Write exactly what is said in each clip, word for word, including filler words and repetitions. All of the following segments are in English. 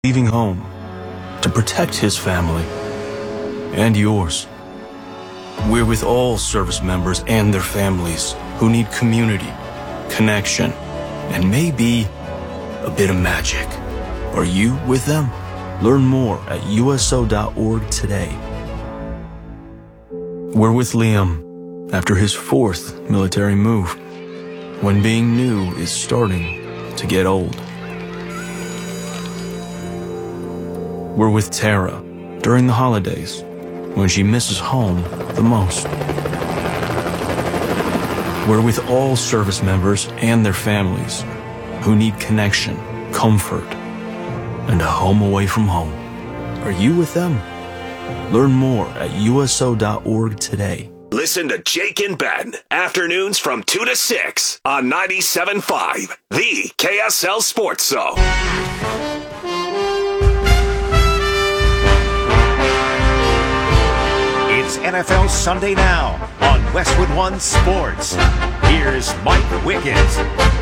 leaving home to protect his family and yours. We're with all service members and their families who need community, connection, and maybe a bit of magic. Are you with them? Learn more at U S O dot org today. We're with Liam after his fourth military move, when being new is starting to get old. We're with Tara during the holidays, when she misses home the most. We're with all service members and their families who need connection, comfort, and a home away from home. Are you with them? Learn more at U S O dot org today. Listen to Jake and Ben, afternoons from two to six on ninety-seven point five, the K S L Sports Zone. It's N F L Sunday Now on Westwood One Sports. Here's Mike Wickens.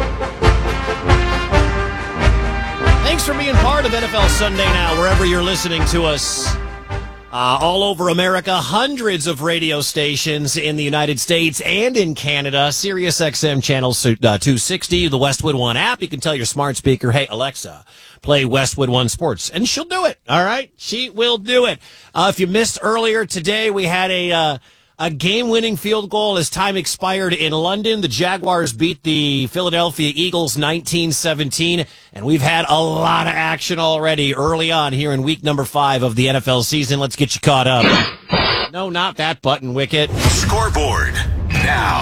Thanks for being part of N F L Sunday Now, wherever you're listening to us. Uh, all over America, hundreds of radio stations in the United States and in Canada. Sirius X M channel uh, two sixty, the Westwood One app. You can tell your smart speaker, hey, Alexa, play Westwood One Sports. And she'll do it, all right? She will do it. Uh, if you missed earlier today, we had a... Uh, A game-winning field goal as time expired in London. The Jaguars beat the Philadelphia Eagles nineteen seventeen, and we've had a lot of action already early on here in week number five of the N F L season. Let's get you caught up. No, not that button, Wicket. Scoreboard now.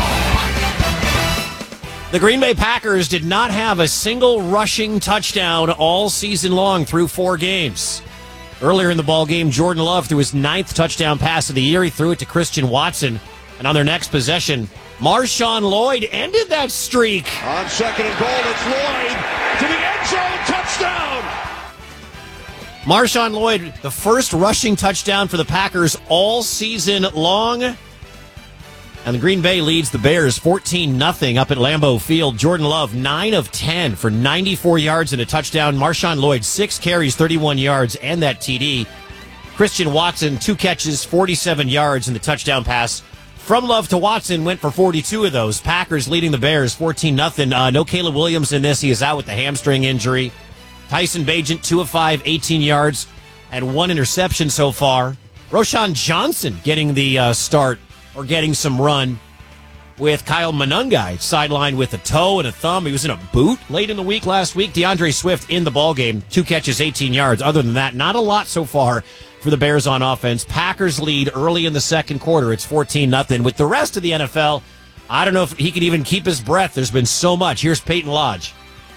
The Green Bay Packers did not have a single rushing touchdown all season long through four games. Earlier in the ballgame, Jordan Love threw his ninth touchdown pass of the year. He threw it to Christian Watson. And on their next possession, Marshawn Lloyd ended that streak. On second and goal, it's Lloyd to the end zone. Touchdown! Marshawn Lloyd, the first rushing touchdown for the Packers all season long. And the Green Bay leads the Bears fourteen nothing up at Lambeau Field. Jordan Love, nine of ten for ninety-four yards and a touchdown. Marshawn Lloyd, six carries, thirty-one yards, and that T D. Christian Watson, two catches, forty-seven yards, and the touchdown pass. From Love to Watson, went for forty-two of those. Packers leading the Bears fourteen nothing. Uh, no Caleb Williams in this. He is out with the hamstring injury. Tyson Bagent, two of five, eighteen yards, and one interception so far. Roschon Johnson getting the uh, start. Or getting some run with Kyle Monangai sidelined with a toe and a thumb. He was in a boot late in the week last week. DeAndre Swift in the ballgame. Two catches, eighteen yards. Other than that, not a lot so far for the Bears on offense. Packers lead early in the second quarter. It's fourteen nothing. With the rest of the N F L, I don't know if he could even keep his breath. There's been so much. Here's Peyton Lodge.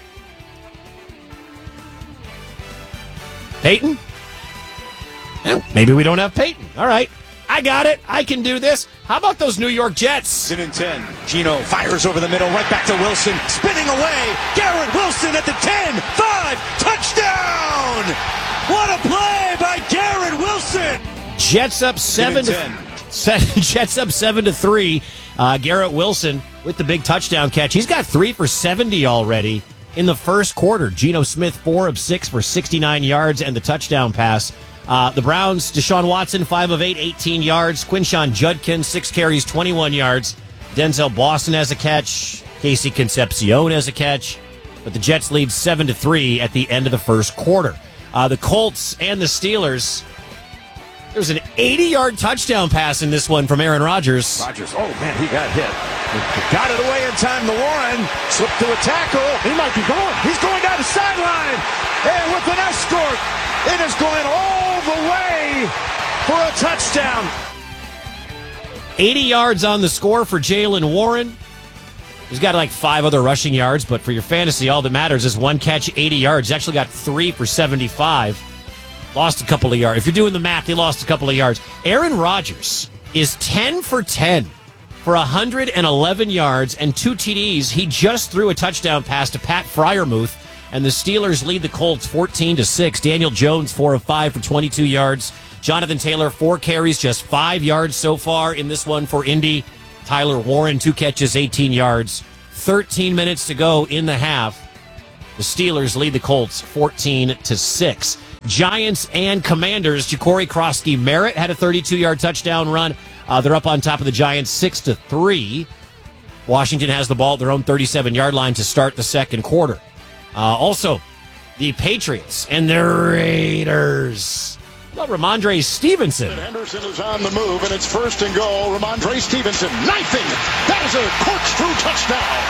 Peyton? Eh, maybe we don't have Peyton. All right. I got it. I can do this. How about those New York Jets? Second and ten. Gino fires over the middle, right back to Wilson. Spinning away. Garrett Wilson at the ten. Five. Touchdown! What a play by Garrett Wilson! Jets up seven to Jets up seven to three. Uh, Garrett Wilson with the big touchdown catch. He's got three for seventy already in the first quarter. Geno Smith four of six for sixty-nine yards and the touchdown pass. Uh, the Browns, Deshaun Watson, five of eight, eighteen yards. Quinshawn Judkins, six carries, twenty-one yards. Denzel Boston has a catch. Casey Concepcion has a catch. But the Jets lead seven to three at the end of the first quarter. Uh, the Colts and the Steelers. There's an eighty-yard touchdown pass in this one from Aaron Rodgers. Rodgers, oh man, he got hit. Got it away in time to Warren. Slipped to a tackle. He might be going. He's going down the sideline. And with an escort, it is going all the way for a touchdown. eighty yards on the score for Jaylen Warren. He's got like five other rushing yards, but for your fantasy, all that matters is one catch, eighty yards. He's actually got three for seventy-five. Lost a couple of yards. If you're doing the math, he lost a couple of yards. Aaron Rodgers is ten for ten for one hundred eleven yards and two T Ds. He just threw a touchdown pass to Pat Freiermuth, and the Steelers lead the Colts fourteen to six. Daniel Jones, four of five for twenty-two yards. Jonathan Taylor, four carries, just five yards so far in this one for Indy. Tyler Warren, two catches, eighteen yards. thirteen minutes to go in the half. The Steelers lead the Colts fourteen to six. Giants and Commanders. Ja'Cory Krosky-Merritt had a thirty-two-yard touchdown run. Uh, they're up on top of the Giants six to three. Washington has the ball at their own thirty-seven-yard line to start the second quarter. Uh, also, the Patriots and the Raiders. Well, Ramondre Stevenson. Henderson is on the move, and it's first and goal. Ramondre Stevenson knifing. That is a corkscrew touchdown.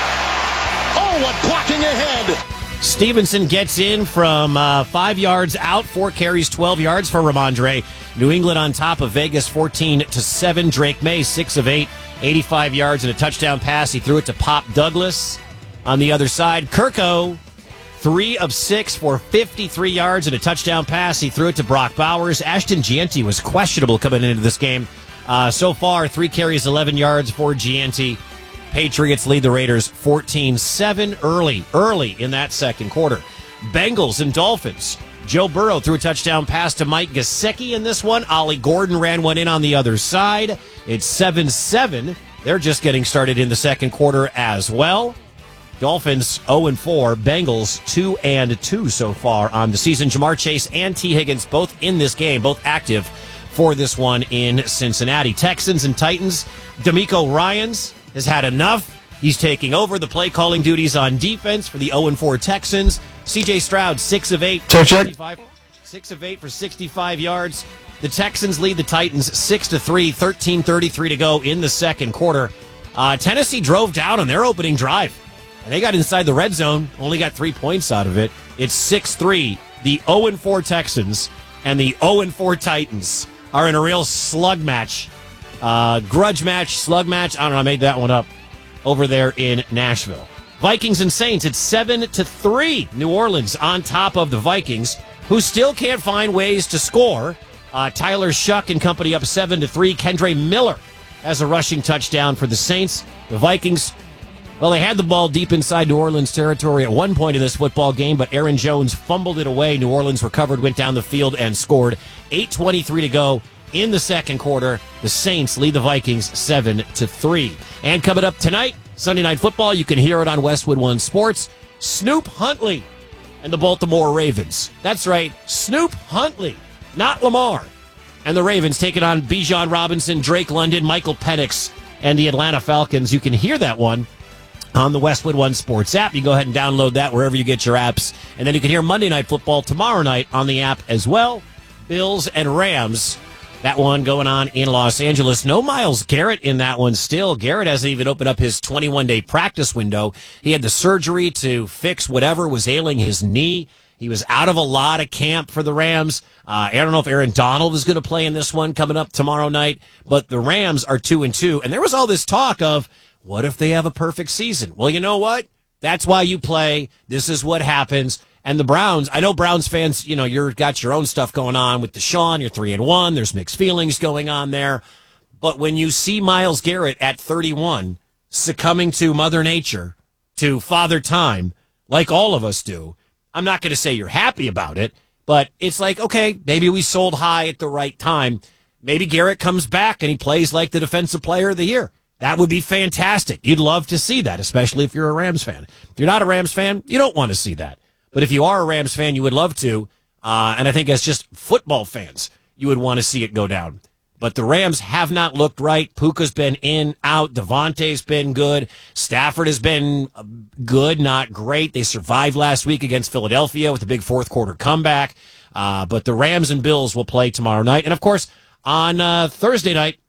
Oh, what blocking ahead. Stevenson gets in from uh, five yards out, four carries, twelve yards for Ramondre. New England on top of Vegas, fourteen to seven. Drake May, six of eight, eighty-five yards and a touchdown pass. He threw it to Pop Douglas. On the other side, Kirko, three of six for fifty-three yards and a touchdown pass. He threw it to Brock Bowers. Ashton Gianti was questionable coming into this game. Uh, so far, three carries, eleven yards for Gianti. Patriots lead the Raiders fourteen seven early, early in that second quarter. Bengals and Dolphins. Joe Burrow threw a touchdown pass to Mike Gesicki in this one. Ollie Gordon ran one in on the other side. It's seven seven. They're just getting started in the second quarter as well. Dolphins oh and four, Bengals two and two so far on the season. Jamar Chase and T. Higgins both in this game, both active for this one in Cincinnati. Texans and Titans. D'Amico Ryans has had enough. He's taking over the play calling duties on defense for the oh and four Texans. C J Stroud, six of eight. Check, check. six of eight for sixty-five yards. The Texans lead the Titans six to three, thirteen thirty-three to go in the second quarter. Uh, Tennessee drove down on their opening drive, and they got inside the red zone, only got three points out of it. It's six three. The oh and four Texans and the oh and four Titans are in a real slug match. Uh, grudge match, slug match. I don't know, I made that one up over there in Nashville. Vikings and Saints, it's seven to three. New Orleans on top of the Vikings, who still can't find ways to score. Uh, Tyler Shuck and company up seven to three. Kendre Miller has a rushing touchdown for the Saints. The Vikings, well, they had the ball deep inside New Orleans territory at one point in this football game, but Aaron Jones fumbled it away. New Orleans recovered, went down the field, and scored. eight twenty-three to go in the second quarter. The Saints lead the Vikings seven to three. And coming up tonight, Sunday Night Football, you can hear it on Westwood One Sports. Snoop Huntley and the Baltimore Ravens. That's right, Snoop Huntley, not Lamar. And the Ravens taking on Bijan Robinson, Drake London, Michael Penix, and the Atlanta Falcons. You can hear that one on the Westwood One Sports app. You go ahead and download that wherever you get your apps. And then you can hear Monday Night Football tomorrow night on the app as well. Bills and Rams. That one going on in Los Angeles. No Myles Garrett in that one still. Garrett hasn't even opened up his twenty-one day practice window. He had the surgery to fix whatever was ailing his knee. He was out of a lot of camp for the Rams. Uh, I don't know if Aaron Donald is going to play in this one coming up tomorrow night, but the Rams are two and two. And there was all this talk of, what if they have a perfect season? Well, you know what? That's why you play. This is what happens. And the Browns, I know Browns fans, you know, you've got your own stuff going on with Deshaun. You're three and one. There's mixed feelings going on there. But when you see Myles Garrett at thirty-one succumbing to Mother Nature, to Father Time, like all of us do, I'm not going to say you're happy about it, but it's like, okay, maybe we sold high at the right time. Maybe Garrett comes back and he plays like the Defensive Player of the Year. That would be fantastic. You'd love to see that, especially if you're a Rams fan. If you're not a Rams fan, you don't want to see that. But if you are a Rams fan, you would love to. Uh, and I think as just football fans, you would want to see it go down. But the Rams have not looked right. Puka's been in, out. Devontae's been good. Stafford has been good, not great. They survived last week against Philadelphia with a big fourth quarter comeback. Uh, but the Rams and Bills will play tomorrow night. And, of course, on uh, Thursday night,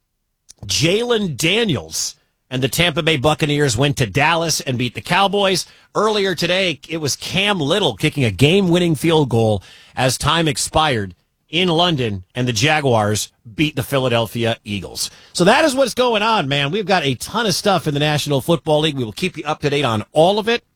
Jalen Daniels and the Tampa Bay Buccaneers went to Dallas and beat the Cowboys. Earlier today, it was Cam Little kicking a game-winning field goal as time expired in London, and the Jaguars beat the Philadelphia Eagles. So that is what's going on, man. We've got a ton of stuff in the National Football League. We will keep you up to date on all of it.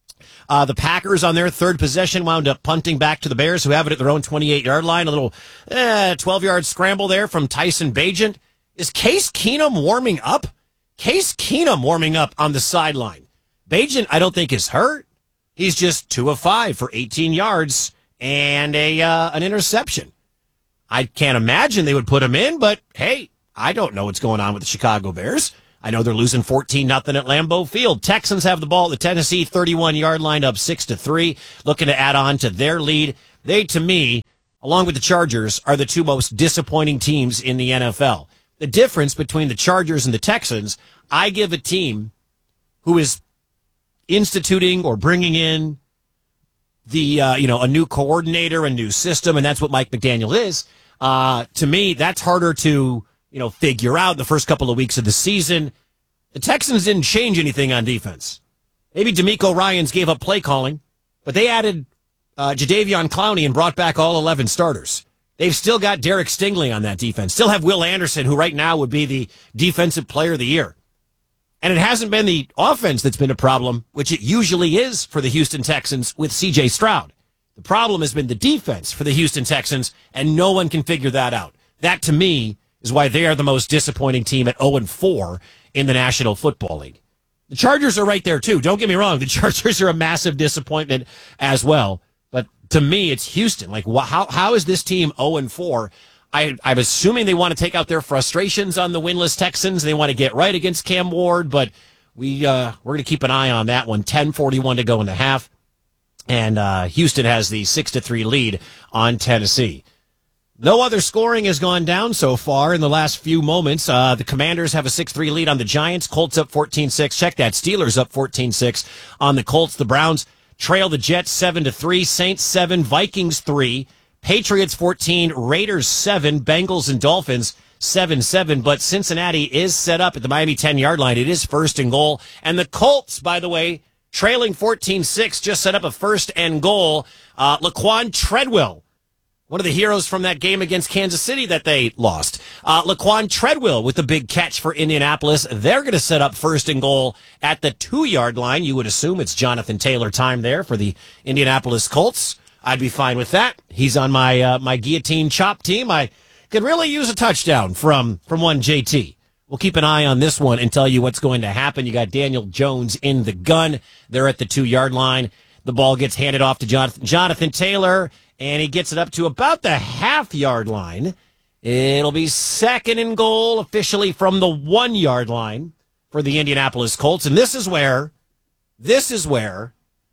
Uh, the Packers on their third possession wound up punting back to the Bears, who have it at their own twenty-eight yard line. A little eh, twelve yard scramble there from Tyson Bagent. Is Case Keenum warming up? Case Keenum warming up on the sideline. Bagent, I don't think, is hurt. He's just two of five for eighteen yards and a uh, an interception. I can't imagine they would put him in, but hey, I don't know what's going on with the Chicago Bears. I know they're losing fourteen nothing at Lambeau Field. Texans have the ball at the Tennessee thirty-one yard line, up six to three, looking to add on to their lead. They, to me, along with the Chargers, are the two most disappointing teams in the N F L. The difference between the Chargers and the Texans, I give a team who is instituting or bringing in the uh, you know a new coordinator, a new system, and that's what Mike McDaniel is. Uh, to me, that's harder to you know figure out the first couple of weeks of the season. The Texans didn't change anything on defense. Maybe DeMeco Ryans gave up play calling, but they added Uh, Jadeveon Clowney and brought back all eleven starters. They've still got Derek Stingley on that defense. Still have Will Anderson, who right now would be the defensive player of the year. And it hasn't been the offense that's been a problem, which it usually is for the Houston Texans with C J Stroud. The problem has been the defense for the Houston Texans, and no one can figure that out. That, to me, is why they are the most disappointing team at oh and four in the National Football League. The Chargers are right there, too. Don't get me wrong. The Chargers are a massive disappointment as well. But to me, it's Houston. Like, wh- how how is this team oh and four? I, I'm assuming they want to take out their frustrations on the winless Texans. They want to get right against Cam Ward, but we uh, we're going to keep an eye on that one. ten forty-one to go in the half, and uh, Houston has the six to three lead on Tennessee. No other scoring has gone down so far in the last few moments. Uh, the Commanders have a six three lead on the Giants. Colts up fourteen six. Check that. Steelers up fourteen six on the Colts. The Browns trail the Jets seven to three, Saints seven, Vikings three, Patriots fourteen, Raiders seven, Bengals and Dolphins seven seven. But Cincinnati is set up at the Miami ten-yard line. It is first and goal. And the Colts, by the way, trailing fourteen six, just set up a first and goal. Uh, Laquan Treadwell, one of the heroes from that game against Kansas City that they lost. Uh, Laquan Treadwell with the big catch for Indianapolis. They're going to set up first and goal at the two-yard line. You would assume it's Jonathan Taylor time there for the Indianapolis Colts. I'd be fine with that. He's on my uh, my guillotine chop team. I could really use a touchdown from, from one J T. We'll keep an eye on this one and tell you what's going to happen. You got Daniel Jones in the gun. They're at the two-yard line. The ball gets handed off to Jonathan, Jonathan Taylor, and he gets it up to about the half-yard line. It'll be second and goal officially from the one-yard line for the Indianapolis Colts. And this is where, this is where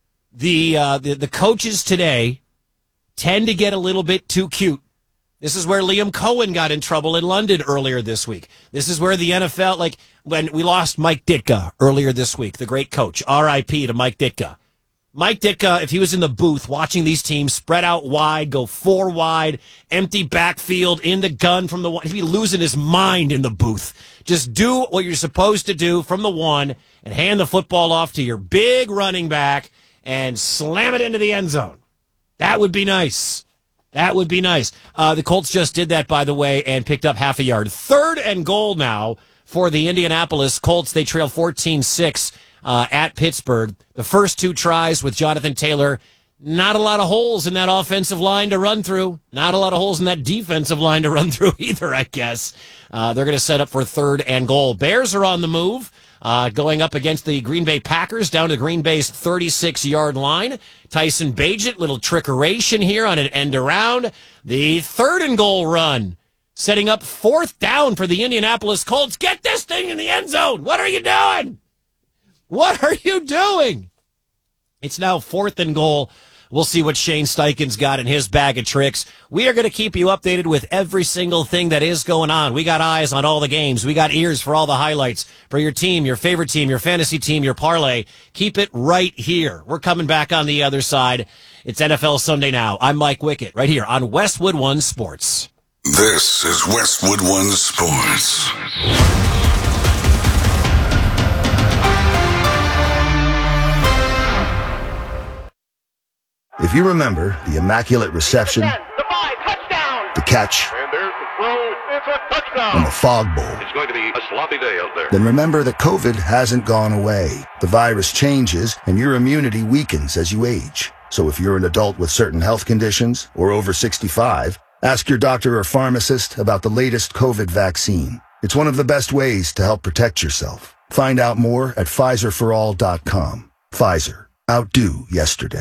the, uh, the the coaches today tend to get a little bit too cute. This is where Liam Cohen got in trouble in London earlier this week. This is where the N F L, like when we lost Mike Ditka earlier this week, the great coach, R I P to Mike Ditka. Mike Ditka, if he was in the booth watching these teams spread out wide, go four wide, empty backfield, in the gun from the one, he'd be losing his mind in the booth. Just do what you're supposed to do from the one and hand the football off to your big running back and slam it into the end zone. That would be nice. That would be nice. Uh, the Colts just did that, by the way, and picked up half a yard. Third and goal now for the Indianapolis Colts. They trail fourteen six. Uh, at Pittsburgh. The first two tries with Jonathan Taylor, not a lot of holes in that offensive line to run through. Not a lot of holes in that defensive line to run through either, I guess. Uh, they're going to set up for third and goal. Bears are on the move, uh, going up against the Green Bay Packers down to Green Bay's thirty-six-yard line. Tyson Bagent, little trickeration here on an end around. The third and goal run, setting up fourth down for the Indianapolis Colts. Get this thing in the end zone. What are you doing? What are you doing? It's now fourth and goal. We'll see what Shane Steichen's got in his bag of tricks. We are going to keep you updated with every single thing that is going on. We got eyes on all the games. We got ears for all the highlights for your team, your favorite team, your fantasy team, your parlay. Keep it right here. We're coming back on the other side. It's N F L Sunday Now. I'm Mike Wickett right here on Westwood One Sports. This is Westwood One Sports. If you remember the immaculate reception, The five, touchdown! the catch, And there's the throw. It's a touchdown. and the fog bowl, It's going to be a sloppy day out there. then remember that COVID hasn't gone away. The virus changes, and your immunity weakens as you age. So if you're an adult with certain health conditions or over sixty-five, ask your doctor or pharmacist about the latest COVID vaccine. It's one of the best ways to help protect yourself. Find out more at Pfizer for all dot com. Pfizer. Outdo yesterday.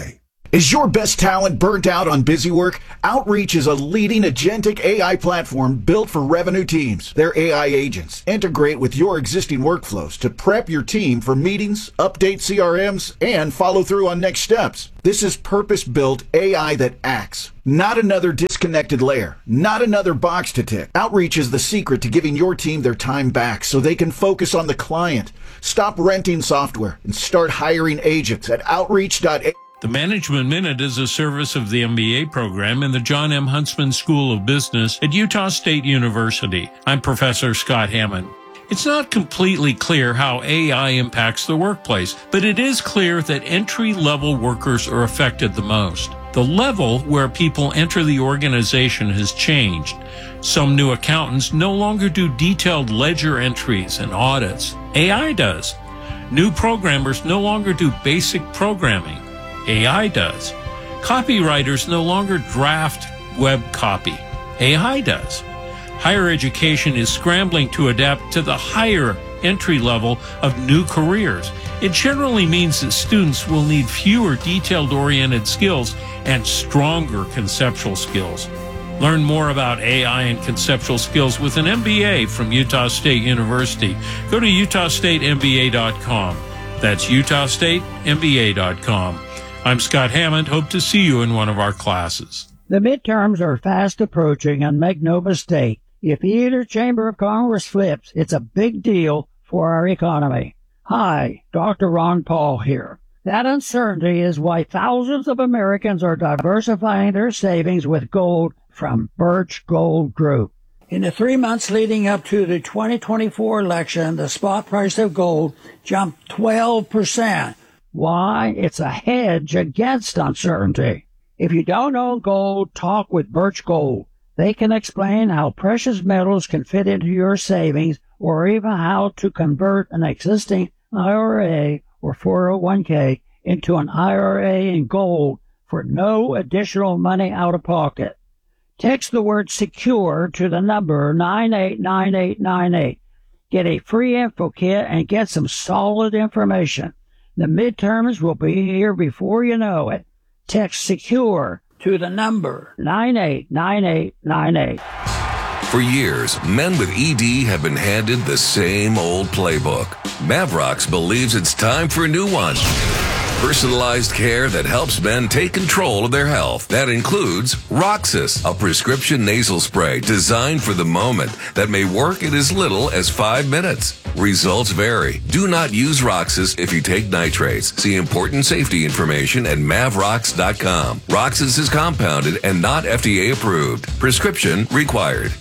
Is your best talent burnt out on busy work? Outreach is a leading agentic A I platform built for revenue teams. Their A I agents integrate with your existing workflows to prep your team for meetings, update C R Ms, and follow through on next steps. This is purpose-built A I that acts, not another disconnected layer, not another box to tick. Outreach is the secret to giving your team their time back so they can focus on the client. Stop renting software and start hiring agents at outreach dot a I. The Management Minute is a service of the M B A program in the John M. Huntsman School of Business at Utah State University. I'm Professor Scott Hammond. It's not completely clear how A I impacts the workplace, but it is clear that entry-level workers are affected the most. The level where people enter the organization has changed. Some new accountants no longer do detailed ledger entries and audits. A I does. New programmers no longer do basic programming. A I does. Copywriters no longer draft web copy. A I does. Higher education is scrambling to adapt to the higher entry level of new careers. It generally means that students will need fewer detailed-oriented skills and stronger conceptual skills. Learn more about A I and conceptual skills with an M B A from Utah State University. Go to utah state m b a dot com. That's utah state m b a dot com. I'm Scott Hammond. Hope to see you in one of our classes. The midterms are fast approaching, and make no mistake, if either chamber of Congress flips, it's a big deal for our economy. Hi, Doctor Ron Paul here. That uncertainty is why thousands of Americans are diversifying their savings with gold from Birch Gold Group. In the three months leading up to the twenty twenty-four election, the spot price of gold jumped twelve percent. Why? It's a hedge against uncertainty. If you don't own gold, talk with Birch Gold. They can explain how precious metals can fit into your savings or even how to convert an existing I R A or four oh one k into an I R A in gold for no additional money out of pocket. Text the word SECURE to the number nine eight nine eight nine eight. Get a free info kit and get some solid information. The midterms will be here before you know it. Text SECURE to the number nine eight nine eight nine eight. For years, men with E D have been handed the same old playbook. Mavrox believes it's time for a new one. Personalized care that helps men take control of their health. That includes Roxas, a prescription nasal spray designed for the moment that may work in as little as five minutes. Results vary. Do not use Roxas if you take nitrates. See important safety information at mavrox dot com. Roxas is compounded and not F D A approved. Prescription required.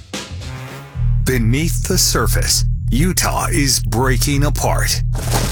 Beneath the surface, Utah is breaking apart.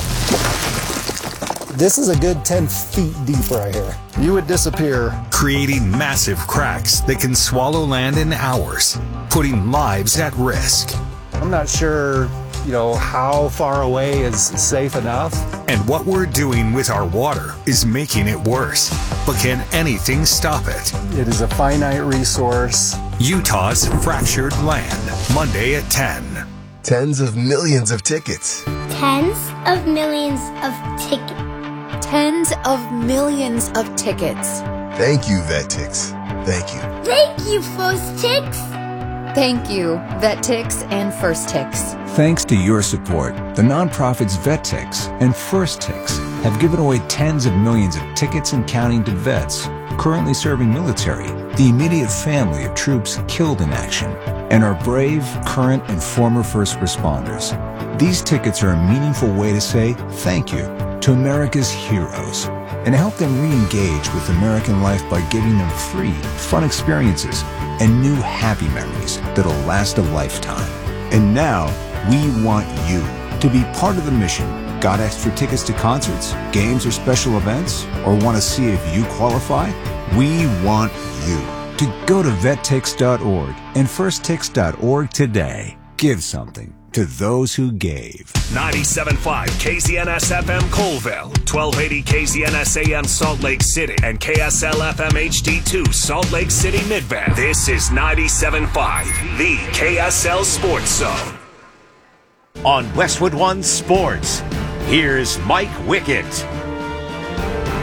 This is a good ten feet deep right here. You would disappear. Creating massive cracks that can swallow land in hours, putting lives at risk. I'm not sure, you know, how far away is safe enough. And what we're doing with our water is making it worse. But can anything stop it? It is a finite resource. Utah's Fractured Land, Monday at ten. Tens of millions of tickets. Tens of millions of tickets. Tens of millions of tickets. Thank you, VetTix. Thank you. Thank you, First Tix. Thank you, VetTix and First Tix. Thanks to your support, the nonprofits VetTix and First Tix have given away tens of millions of tickets and counting to vets currently serving military, the immediate family of troops killed in action, and our brave, current, and former first responders. These tickets are a meaningful way to say thank you to America's heroes and help them re-engage with American life by giving them free, fun experiences and new happy memories that'll last a lifetime. And now, we want you to be part of the mission. Got extra tickets to concerts, games, or special events? Or want to see if you qualify? We want you to go to vet tix dot org and first tix dot org today. Give something to those who gave. ninety-seven point five K Z N S F M Colville, twelve eighty K Z N S A M Salt Lake City, and K S L F M H D two Salt Lake City Midvale. This is ninety-seven point five, the K S L Sports Zone. On Westwood One Sports, here's Mike Wickett.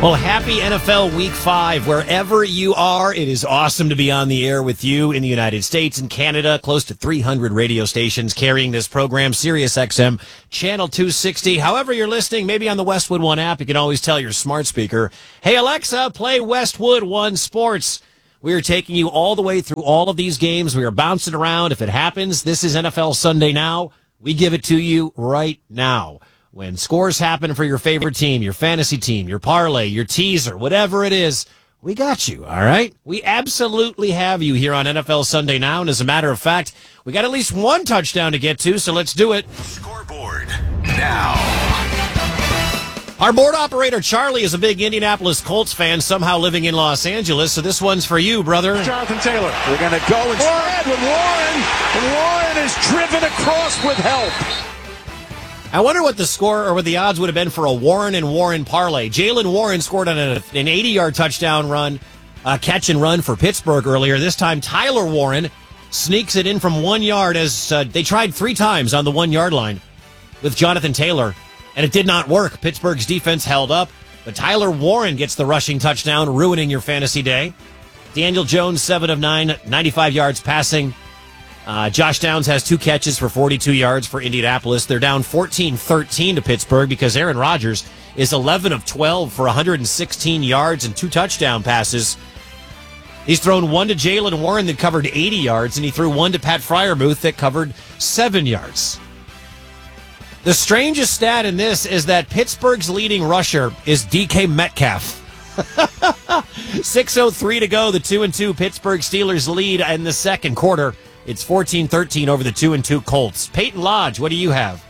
Well, happy N F L Week five. Wherever you are, it is awesome to be on the air with you in the United States and Canada. Close to three hundred radio stations carrying this program. Sirius X M, Channel two sixty. However you're listening, maybe on the Westwood One app, you can always tell your smart speaker, hey, Alexa, play Westwood One Sports. We are taking you all the way through all of these games. We are bouncing around. If it happens, this is N F L Sunday Now. We give it to you right now. When scores happen for your favorite team, your fantasy team, your parlay, your teaser, whatever it is, we got you, all right? We absolutely have you here on N F L Sunday Now. And as a matter of fact, we got at least one touchdown to get to, so let's do it. Scoreboard now. Our board operator, Charlie, is a big Indianapolis Colts fan, somehow living in Los Angeles, so this one's for you, brother. Jonathan Taylor. We're going to go instead with Warren, and Warren is driven across with help. I wonder what the score or what the odds would have been for a Warren and Warren parlay. Jaylen Warren scored on a, an eighty-yard touchdown run, uh, catch and run for Pittsburgh earlier. This time, Tyler Warren sneaks it in from one yard as uh, they tried three times on the one-yard line with Jonathan Taylor, and it did not work. Pittsburgh's defense held up, but Tyler Warren gets the rushing touchdown, ruining your fantasy day. Daniel Jones, seven of nine, ninety-five yards passing. Uh, Josh Downs has two catches for forty-two yards for Indianapolis. They're down fourteen thirteen to Pittsburgh because Aaron Rodgers is eleven of twelve for one hundred sixteen yards and two touchdown passes. He's thrown one to Jaylen Warren that covered eighty yards, and he threw one to Pat Freiermuth that covered seven yards. The strangest stat in this is that Pittsburgh's leading rusher is D K Metcalf. six oh three to go. The two and two Pittsburgh Steelers lead in the second quarter. It's fourteen thirteen over the two and two Colts. Peyton Lodge, what do you have?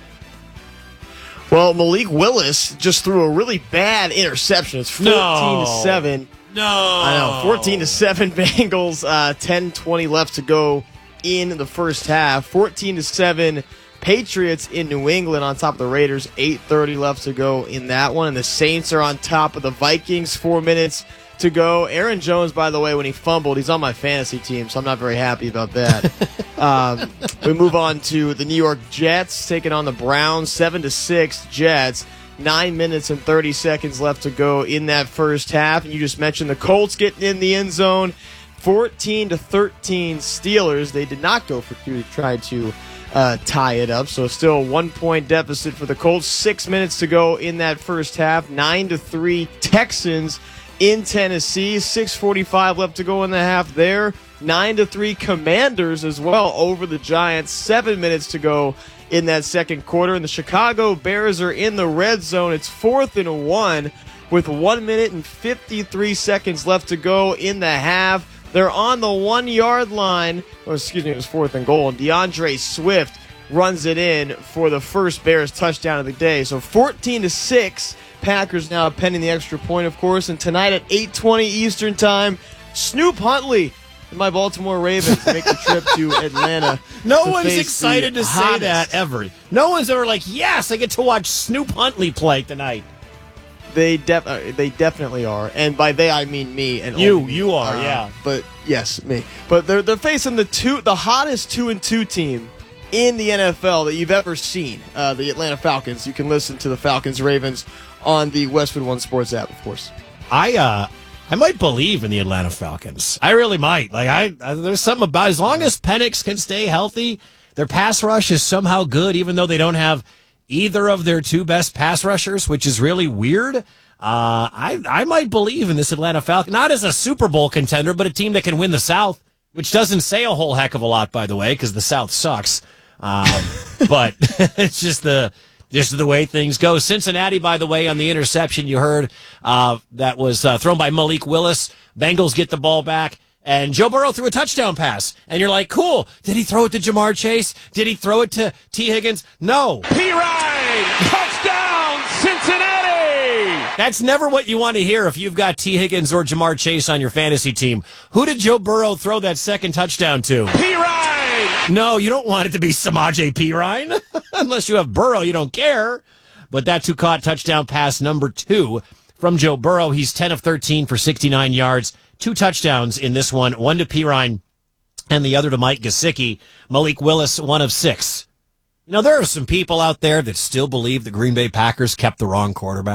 Well, Malik Willis just threw a really bad interception. It's fourteen to seven. No. I know. fourteen to seven Bengals. Uh, ten twenty left to go in the first half. fourteen to seven Patriots in New England on top of the Raiders. eight thirty left to go in that one. And the Saints are on top of the Vikings. Four minutes to go. Aaron Jones, by the way, when he fumbled, he's on my fantasy team, so I'm not very happy about that. um, we move on to the New York Jets taking on the Browns. seven to six Jets. Nine minutes and thirty seconds left to go in that first half. And you just mentioned the Colts getting in the end zone. fourteen to thirteen Steelers. They did not go for two to try to uh, tie it up. So still a one-point deficit for the Colts. Six minutes to go in that first half. nine to three Texans in Tennessee. six forty-five left to go in the half there. nine to three Commanders as well over the Giants. Seven minutes to go in that second quarter. And the Chicago Bears are in the red zone. It's fourth and one with one minute and fifty-three seconds left to go in the half. They're on the one-yard line. Oh, excuse me, it was fourth and goal. And DeAndre Swift runs it in for the first Bears touchdown of the day. So fourteen to six. Packers now pending the extra point, of course. And tonight at eight twenty Eastern Time, Snoop Huntley and my Baltimore Ravens make the trip to Atlanta. No to one's face excited the to say hottest. that ever. No one's ever like, yes, I get to watch Snoop Huntley play tonight. They def- uh, they definitely are, and by they I mean me and You, only me. you are, Uh, yeah. But yes, me. But they're they're facing the two the hottest two and two team in the N F L that you've ever seen. Uh, the Atlanta Falcons. You can listen to the Falcons Ravens on the Westwood One Sports app, of course. I uh I might believe in the Atlanta Falcons. I really might. Like I, I there's something about as long as Penix can stay healthy, their pass rush is somehow good, even though they don't have either of their two best pass rushers, which is really weird. Uh, I I might believe in this Atlanta Falcons, not as a Super Bowl contender, but a team that can win the South, which doesn't say a whole heck of a lot, by the way, because the South sucks. Um, but it's just the just the way things go. Cincinnati, by the way, on the interception you heard uh, that was uh, thrown by Malik Willis. Bengals get the ball back. And Joe Burrow threw a touchdown pass. And you're like, cool. Did he throw it to Jamar Chase? Did he throw it to T. Higgins? No. P-Ryan, touchdown, Cincinnati! That's never what you want to hear if you've got T. Higgins or Jamar Chase on your fantasy team. Who did Joe Burrow throw that second touchdown to? P-Ryan! No, you don't want it to be Samaje Perine. Unless you have Burrow, you don't care. But that's who caught touchdown pass number two from Joe Burrow. He's ten of thirteen for sixty-nine yards. Two touchdowns in this one, one to Perine and the other to Mike Gesicki. Malik Willis, one of six. You know, there are some people out there that still believe the Green Bay Packers kept the wrong quarterback.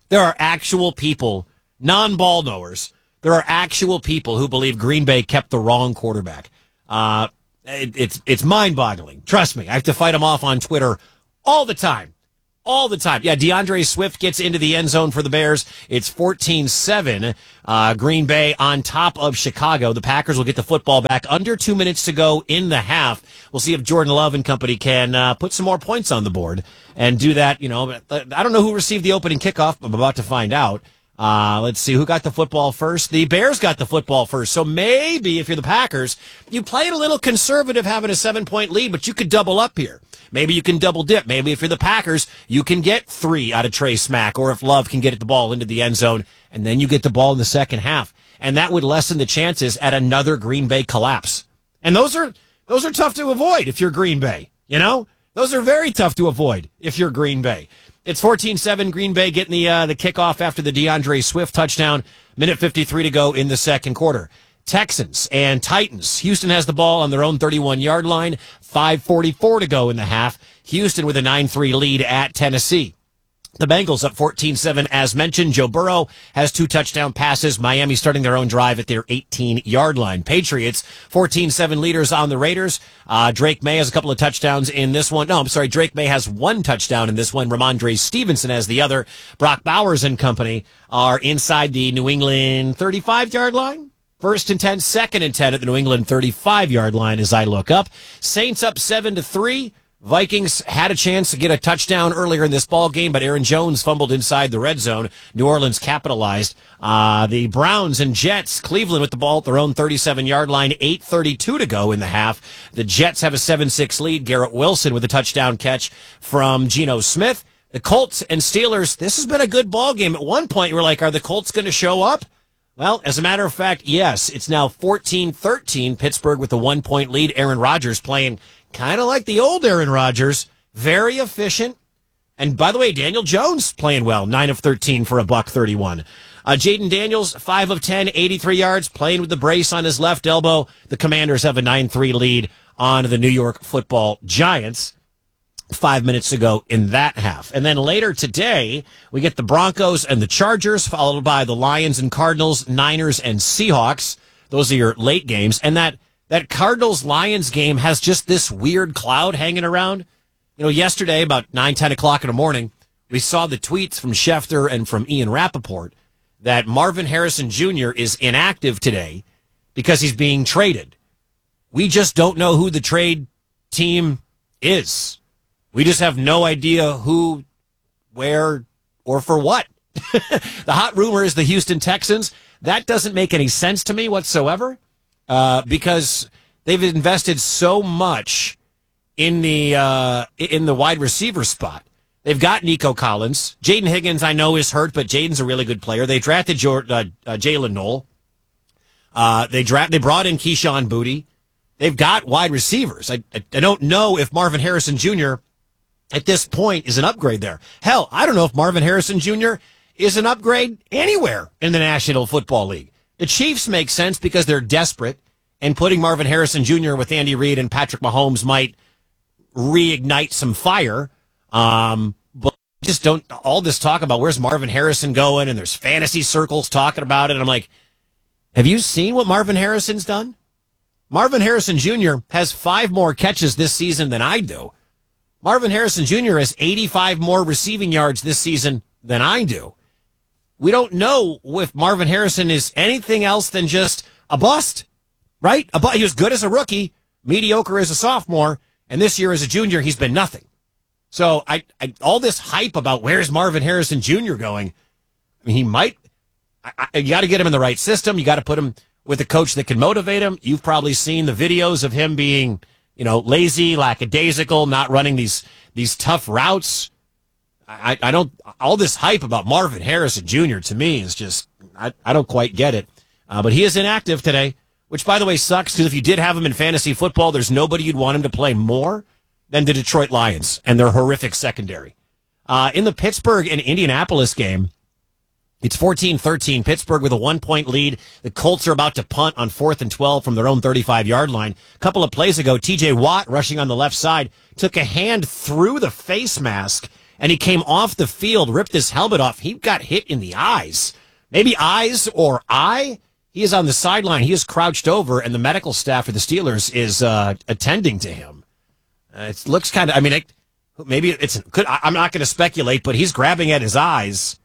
There are actual people, non-ball knowers, there are actual people who believe Green Bay kept the wrong quarterback. Uh, it, it's it's mind-boggling. Trust me, I have to fight them off on Twitter all the time. All the time. Yeah, DeAndre Swift gets into the end zone for the Bears. It's fourteen seven. Uh, Green Bay on top of Chicago. The Packers will get the football back. Under two minutes to go in the half. We'll see if Jordan Love and company can uh, put some more points on the board and do that. You know, I don't know who received the opening kickoff. I'm about to find out. Uh, let's see who got the football first. The Bears got the football first. So maybe if you're the Packers, you played a little conservative having a seven point lead, but you could double up here. Maybe you can double dip. Maybe if you're the Packers, you can get three out of Trey Smack, or if Love can get the ball into the end zone, and then you get the ball in the second half. And that would lessen the chances at another Green Bay collapse. And those are, those are tough to avoid if you're Green Bay. You know, those are very tough to avoid if you're Green Bay. It's fourteen seven, Green Bay getting the uh, the kickoff after the DeAndre Swift touchdown. Minute fifty-three to go in the second quarter. Texans and Titans. Houston has the ball on their own thirty-one-yard line. five forty-four to go in the half. Houston with a nine three lead at Tennessee. The Bengals up fourteen seven, as mentioned. Joe Burrow has two touchdown passes. Miami starting their own drive at their eighteen-yard line. Patriots, fourteen seven leaders on the Raiders. Uh, Drake May has a couple of touchdowns in this one. No, I'm sorry. Drake May has one touchdown in this one. Ramondre Stevenson has the other. Brock Bowers and company are inside the New England thirty-five-yard line. First and ten, second and ten at the New England thirty-five-yard line as I look up. Saints up seven to three. Vikings had a chance to get a touchdown earlier in this ball game, but Aaron Jones fumbled inside the red zone. New Orleans capitalized. Uh, the Browns and Jets, Cleveland with the ball at their own thirty-seven-yard line, eight thirty-two to go in the half. The Jets have a seven six lead. Garrett Wilson with a touchdown catch from Geno Smith. The Colts and Steelers, this has been a good ball game. At one point, you were like, are the Colts going to show up? Well, as a matter of fact, yes. It's now fourteen thirteen. Pittsburgh with a one-point lead. Aaron Rodgers playing kind of like the old Aaron Rodgers. Very efficient. And by the way, Daniel Jones playing well. nine of thirteen for a buck thirty-one. Uh, Jaden Daniels, five of ten, eighty-three yards, playing with the brace on his left elbow. The Commanders have a nine three lead on the New York Football Giants. Five minutes ago in that half. And then later today, we get the Broncos and the Chargers, followed by the Lions and Cardinals, Niners and Seahawks. Those are your late games. And that, that Cardinals-Lions game has just this weird cloud hanging around. You know, yesterday, about nine, ten o'clock in the morning, we saw the tweets from Schefter and from Ian Rappaport that Marvin Harrison Junior is inactive today because he's being traded. We just don't know who the trade team is. We just have no idea who, where, or for what. The hot rumor is the Houston Texans. That doesn't make any sense to me whatsoever uh, because they've invested so much in the uh, in the wide receiver spot. They've got Nico Collins. Jaden Higgins, I know, is hurt, but Jaden's a really good player. They drafted Jor- uh, uh, Jalen Knoll. Uh, they dra- They brought in Keyshawn Booty. They've got wide receivers. I, I, I don't know if Marvin Harrison Junior at this point is an upgrade there. Hell, I don't know if Marvin Harrison Junior is an upgrade anywhere in the National Football League. The Chiefs make sense because they're desperate, and putting Marvin Harrison Junior with Andy Reid and Patrick Mahomes might reignite some fire. Um, but just don't, all this talk about where's Marvin Harrison going, and there's fantasy circles talking about it. And I'm like, have you seen what Marvin Harrison's done? Marvin Harrison Junior has five more catches this season than I do. Marvin Harrison Junior has eighty-five more receiving yards this season than I do. We don't know if Marvin Harrison is anything else than just a bust, right? A bu- he was good as a rookie, mediocre as a sophomore, and this year as a junior, he's been nothing. So I, I all this hype about where's Marvin Harrison Junior going, I mean, he might, I, I, you got to get him in the right system. You got to put him with a coach that can motivate him. You've probably seen the videos of him being, you know, lazy, lackadaisical, not running these these tough routes. I, I don't, all this hype about Marvin Harrison Junior to me is just, I, I don't quite get it. Uh, but he is inactive today, which, by the way, sucks because if you did have him in fantasy football, there's nobody you'd want him to play more than the Detroit Lions and their horrific secondary. Uh, in the Pittsburgh and Indianapolis game, it's fourteen thirteen. Pittsburgh with a one-point lead. The Colts are about to punt on fourth and twelve from their own thirty-five-yard line. A couple of plays ago, T J Watt, rushing on the left side, took a hand through the face mask and he came off the field, ripped his helmet off. He got hit in the eyes. Maybe eyes or eye. He is on the sideline. He is crouched over, and the medical staff for the Steelers is uh, attending to him. Uh, it looks kind of, I mean, it, maybe it's, could, I'm not going to speculate, but he's grabbing at his eyes.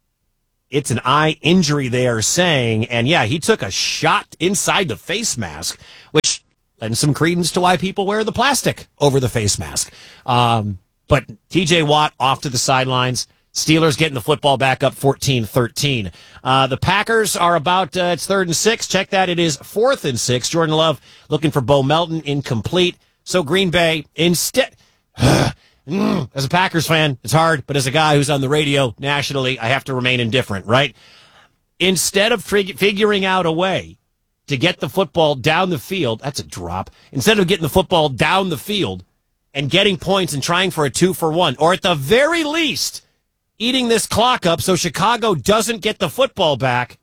It's an eye injury, they are saying. And yeah, he took a shot inside the face mask, which lends some credence to why people wear the plastic over the face mask. Um, but T J Watt off to the sidelines. Steelers getting the football back up fourteen thirteen. Uh, the Packers are about, uh, it's third and six. Check that. It is fourth and six. Jordan Love looking for Bo Melton, incomplete. So Green Bay instead, as a Packers fan, it's hard, but as a guy who's on the radio nationally, I have to remain indifferent, right? Instead of fig- figuring out a way to get the football down the field, that's a drop. Instead of getting the football down the field and getting points and trying for a two for one, or at the very least, eating this clock up so Chicago doesn't get the football back,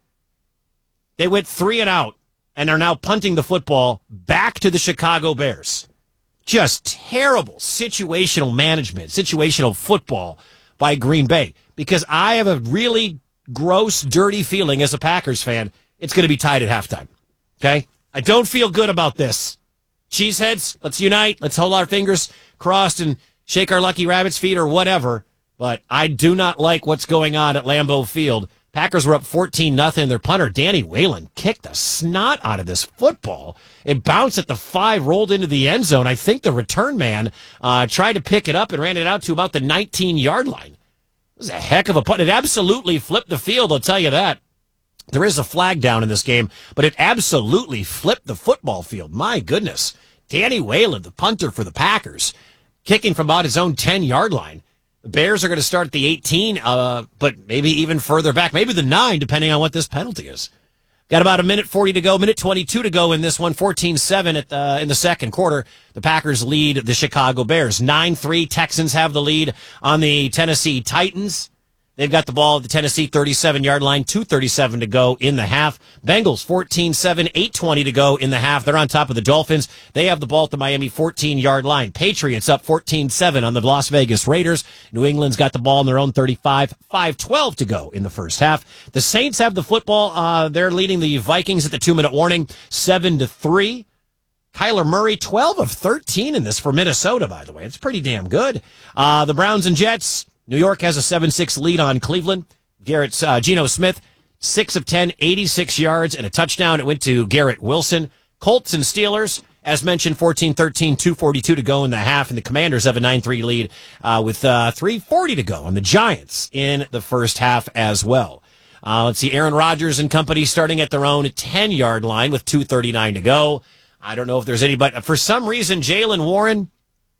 they went three and out and are now punting the football back to the Chicago Bears. Just terrible situational management, situational football by Green Bay. Because I have a really gross, dirty feeling as a Packers fan, it's going to be tied at halftime. Okay? I don't feel good about this. Cheeseheads, let's unite. Let's hold our fingers crossed and shake our lucky rabbit's feet or whatever. But I do not like what's going on at Lambeau Field. Packers were up fourteen nothing. Their punter, Danny Whalen, kicked the snot out of this football. It bounced at the five, rolled into the end zone. I think the return man uh, tried to pick it up and ran it out to about the nineteen-yard line. It was a heck of a punt. It absolutely flipped the field, I'll tell you that. There is a flag down in this game, but it absolutely flipped the football field. My goodness. Danny Whalen, the punter for the Packers, kicking from about his own ten-yard line. The Bears are going to start at the eighteen, uh, but maybe even further back, maybe the nine, depending on what this penalty is. Got about a minute forty to go, minute twenty-two to go in this one, fourteen seven at the, in the second quarter. The Packers lead the Chicago Bears. nine three, Texans have the lead on the Tennessee Titans. They've got the ball at the Tennessee thirty-seven-yard line, two thirty-seven to go in the half. Bengals fourteen seven, eight twenty to go in the half. They're on top of the Dolphins. They have the ball at the Miami fourteen-yard line. Patriots up fourteen seven on the Las Vegas Raiders. New England's got the ball in their own thirty-five, five twelve to go in the first half. The Saints have the football. Uh, they're leading the Vikings at the two-minute warning, seven to three. Kyler Murray, twelve of thirteen in this for Minnesota, by the way. It's pretty damn good. Uh, the Browns and Jets. New York has a seven six lead on Cleveland. Garrett, uh, Geno Smith, six of ten, eighty-six yards and a touchdown. It went to Garrett Wilson. Colts and Steelers, as mentioned, fourteen thirteen, two forty-two to go in the half. And the Commanders have a nine three lead uh, with uh, three forty to go on the Giants in the first half as well. Uh, let's see, Aaron Rodgers and company starting at their own ten-yard line with two thirty-nine to go. I don't know if there's anybody. For some reason, Jaylen Warren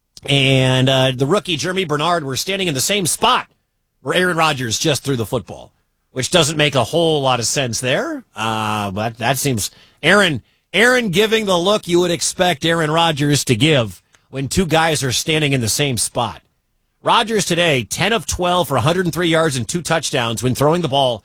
and uh, the rookie Jeremy Bernard were standing in the same spot where Aaron Rodgers just threw the football, which doesn't make a whole lot of sense there. Uh, but that seems Aaron Aaron giving the look you would expect Aaron Rodgers to give when two guys are standing in the same spot. Rodgers today, ten of twelve for one hundred three yards and two touchdowns when throwing the ball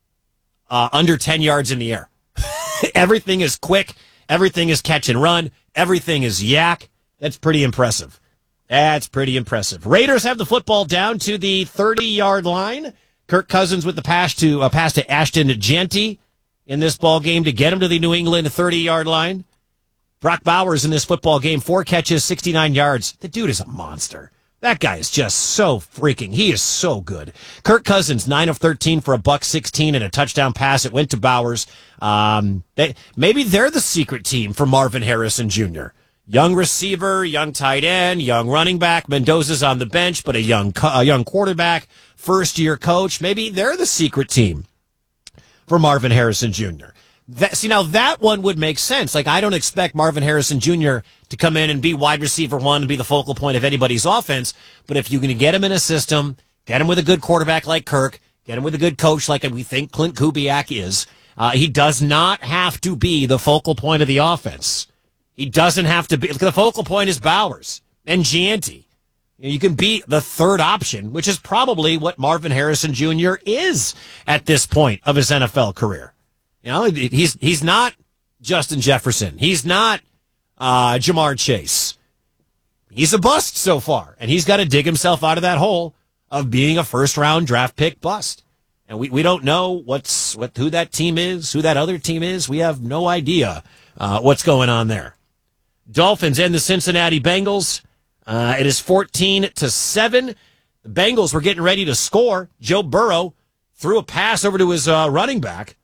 uh, under ten yards in the air. Everything is quick. Everything is catch and run. Everything is yak. That's pretty impressive. That's pretty impressive. Raiders have the football down to the thirty-yard line. Kirk Cousins with the pass to uh, pass to Ashton Jeanty in this ball game to get him to the New England thirty-yard line. Brock Bowers in this football game, four catches, sixty-nine yards. The dude is a monster. That guy is just so freaking. He is so good. Kirk Cousins, nine of thirteen for a buck sixteen and a touchdown pass. It went to Bowers. Um, they, maybe they're the secret team for Marvin Harrison Junior Young receiver, young tight end, young running back. Mendoza's on the bench, but a young a young quarterback, first-year coach. Maybe they're the secret team for Marvin Harrison Junior That, see, now that one would make sense. Like, I don't expect Marvin Harrison Junior to come in and be wide receiver one and be the focal point of anybody's offense. But if you can get him in a system, get him with a good quarterback like Kirk, get him with a good coach like we think Clint Kubiak is, uh, he does not have to be the focal point of the offense. He doesn't have to be. The focal point is Bowers and Gianti. You can be the third option, which is probably what Marvin Harrison Junior is at this point of his N F L career. You know, he's he's not Justin Jefferson. He's not uh, Jamar Chase. He's a bust so far, and he's got to dig himself out of that hole of being a first-round draft pick bust. And we, we don't know what's what who that team is, who that other team is. We have no idea uh, what's going on there. Dolphins and the Cincinnati Bengals. Uh, it is fourteen to seven. The Bengals were getting ready to score. Joe Burrow threw a pass over to his uh, running back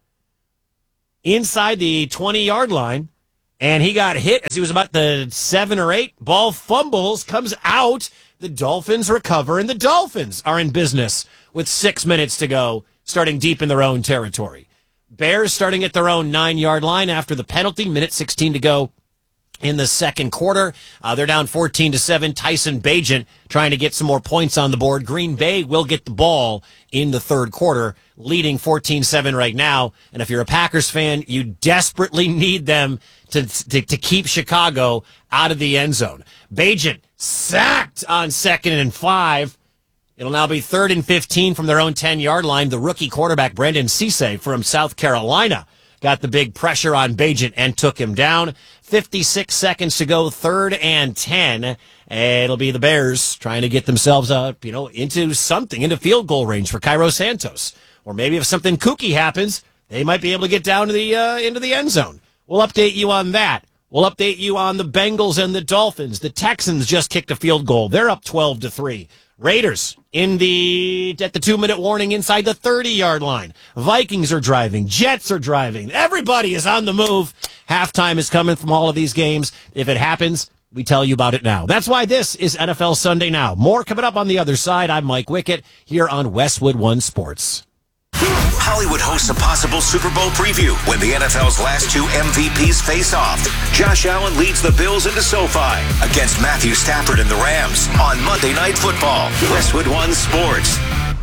inside the twenty-yard line, and he got hit as he was about the seven or eight. Ball fumbles, comes out. The Dolphins recover, and the Dolphins are in business with six minutes to go, starting deep in their own territory. Bears starting at their own nine-yard line after the penalty, minute sixteen to go in the second quarter. Uh, they're down fourteen to seven. Tyson Bagent trying to get some more points on the board. Green Bay will get the ball in the third quarter, leading fourteen seven right now. And if you're a Packers fan, you desperately need them to, to, to keep Chicago out of the end zone. Bagent sacked on second and five. It'll now be third and fifteen from their own ten-yard line. The rookie quarterback, Brandon Cisse from South Carolina, got the big pressure on Bagent and took him down. fifty-six seconds to go, third and ten. It'll be the Bears trying to get themselves uh, you know, into something, into field goal range for Cairo Santos. Or maybe if something kooky happens, they might be able to get down to the uh, into the end zone. We'll update you on that. We'll update you on the Bengals and the Dolphins. The Texans just kicked a field goal. They're up twelve to three. Raiders in the at the two-minute warning inside the thirty-yard line. Vikings are driving. Jets are driving. Everybody is on the move. Halftime is coming from all of these games. If it happens, we tell you about it now. That's why this is N F L Sunday Now. More coming up on the other side. I'm Mike Wickett here on Westwood One Sports. Hollywood hosts a possible Super Bowl preview when the N F L's last two M V Ps face off. Josh Allen leads the Bills into SoFi against Matthew Stafford and the Rams on Monday Night Football. Westwood One Sports.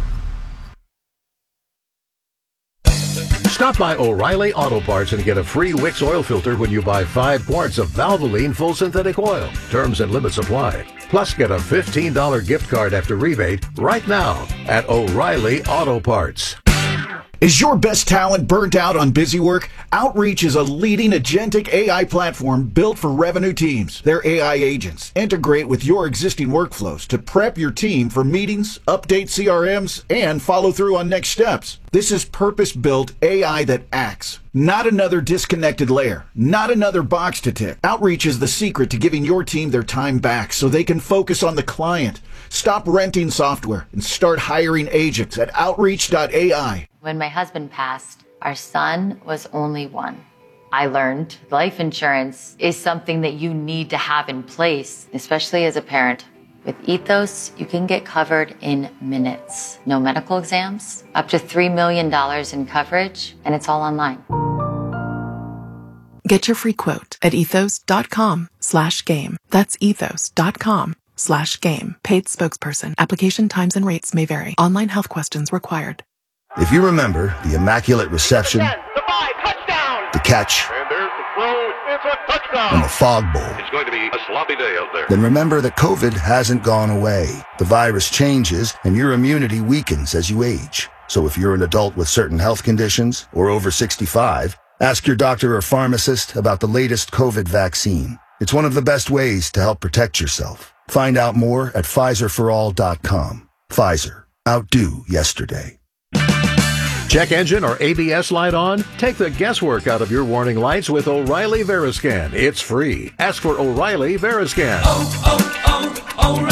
Stop by O'Reilly Auto Parts and get a free Wix oil filter when you buy five quarts of Valvoline full synthetic oil. Terms and limits apply. Plus, get a fifteen dollars gift card after rebate right now at O'Reilly Auto Parts. Is your best talent burnt out on busy work? Outreach is a leading agentic A I platform built for revenue teams. Their A I agents integrate with your existing workflows to prep your team for meetings, update C R Ms, and follow through on next steps. This is purpose-built A I that acts, not another disconnected layer, not another box to tick. Outreach is the secret to giving your team their time back so they can focus on the client. Stop renting software and start hiring agents at outreach dot A I. When my husband passed, our son was only one. I learned life insurance is something that you need to have in place, especially as a parent. With Ethos, you can get covered in minutes. No medical exams, up to three million dollars in coverage, and it's all online. Get your free quote at ethos.com slash game. That's ethos.com slash game. Paid spokesperson. Application times and rates may vary. Online health questions required. If you remember the Immaculate Reception, The five, touchdown! the catch, And there's the throw. It's a touchdown. and the Fog Bowl, It's going to be a sloppy day out there. then remember that COVID hasn't gone away. The virus changes, and your immunity weakens as you age. So if you're an adult with certain health conditions or over sixty-five, ask your doctor or pharmacist about the latest COVID vaccine. It's one of the best ways to help protect yourself. Find out more at Pfizer for all dot com. Pfizer. Outdo yesterday. Check engine or A B S light on? Take the guesswork out of your warning lights with O'Reilly Veriscan. It's free. Ask for O'Reilly Veriscan. Oh,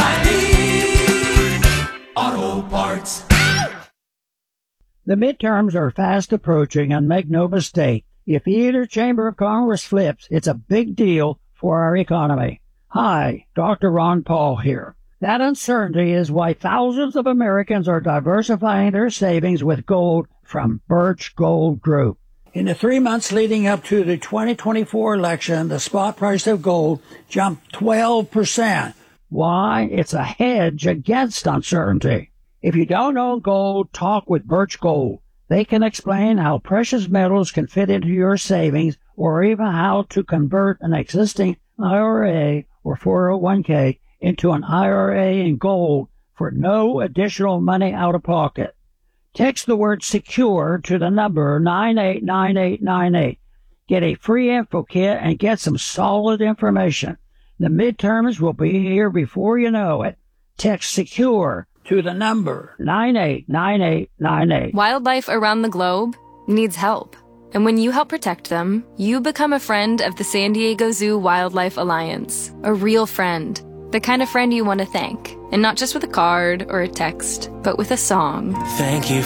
oh, oh, O'Reilly Auto Parts. The midterms are fast approaching, and make no mistake, if either chamber of Congress flips, it's a big deal for our economy. Hi, Doctor Ron Paul here. That uncertainty is why thousands of Americans are diversifying their savings with gold from Birch Gold Group. In the three months leading up to the twenty twenty-four election, the spot price of gold jumped twelve percent. Why? It's a hedge against uncertainty. If you don't own gold, talk with Birch Gold. They can explain how precious metals can fit into your savings, or even how to convert an existing I R A or four oh one k into an I R A in gold for no additional money out of pocket. Text the word SECURE to the number nine eight nine eight nine eight. Get a free info kit and get some solid information. The midterms will be here before you know it. Text SECURE to the number nine eight nine eight nine eight. Wildlife around the globe needs help. And when you help protect them, you become a friend of the San Diego Zoo Wildlife Alliance. A real friend. The kind of friend you want to thank. And not just with a card or a text, but with a song. Thank you